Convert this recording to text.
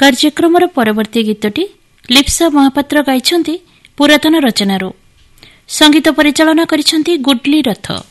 କାର୍ଯ୍ୟକ୍ରମର ପରବର୍ତ୍ତୀ ଗୀତଟି ଲିପ୍ସା ମହାପାତ୍ର ଗାଇଛନ୍ତି ପୁରାତନ ରଚନାରୁ। ସଙ୍ଗୀତ ପରିଚାଳନା କରିଛନ୍ତି ଗୁଡ୍ଲି ରଥ।